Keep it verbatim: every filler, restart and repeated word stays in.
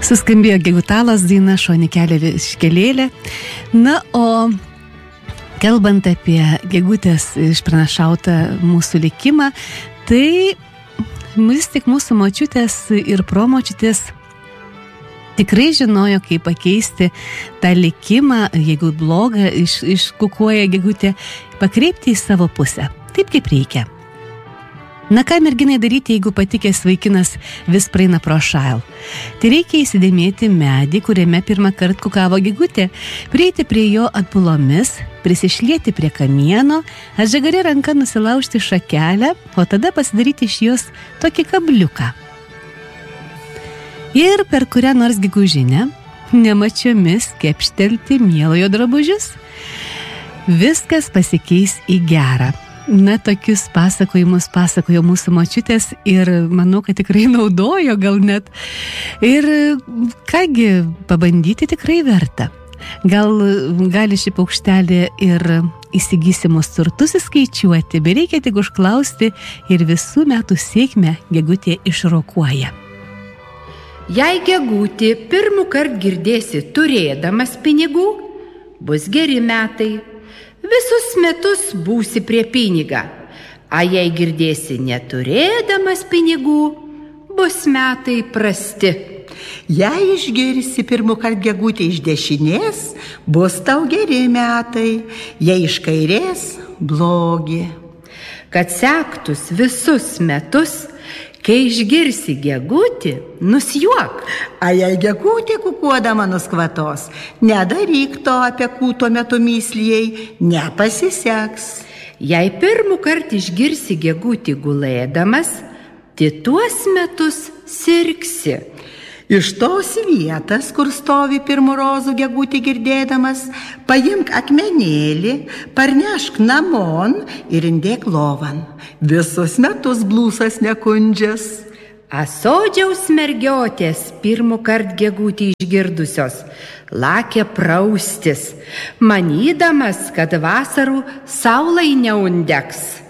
Suskambėjo Gegutalos daina Šonikelė viškelėlė. Na, o kalbant apie Gegutės išpranašautą mūsų likimą, tai vis tik mūsų močiutės ir promočiutės tikrai žinojo, kaip pakeisti tą likimą, jeigu blogą iš, iškukuoja Gegutė, pakreipti į savo pusę, taip kaip reikia. Na ką merginai daryti, jeigu patikęs vaikinas vis praeina pro šal? Tai reikia įsidėmėti medį, kuriame pirmą kartą kukavo Gegutė, prieiti prie jo atbulomis, prisišlieti prie kamieno, atžagarė ranka nusilaužti šakelę, o tada pasidaryti iš jos tokį kabliuką. Ir per kurią nors gegužinę nemačiomis kepštelti mielojo drabužius, viskas pasikeis į gerą. Na, tokius pasakojimus pasakojo mūsų močiutės ir manau, kad tikrai naudojo gal net. Ir kągi, pabandyti tikrai verta. Gal gali šį paukštelį ir įsigysimus turtus įskaičiuoti, bet reikia tik užklausti ir visų metų sėkmę Gegutė išrokuoja. Jei Gegutė pirmų kart girdėsi turėdamas pinigų, bus geri metai. Visus metus būsi prie pinigą, a jei girdėsi neturėdamas pinigų, bus metai prasti. Jei išgirsi pirmąkart Gegutę iš dešinės, bus tau geri metai, jei iš kairės, blogi. Kad sektus visus metus, kai išgirsi Gegutį, nusijuok. A jei Gegutė kukuodama nuskvatos, nedaryk to apie kūto metu myslijai, nepasiseks. Jei pirmų kart išgirsi Gegutį gulėdamas, tai tuos metus sirgsi. Iš tos vietas, kur stovi pirmų rozų Gegutį girdėdamas, paimk akmenėlį, parnešk namon ir indėk lovan. Visus metus blūsas nekundžias. Asodžiaus mergiotės pirmų kart Gegutį išgirdusios lakė praustis, manydamas, kad vasarų saulai neundegs.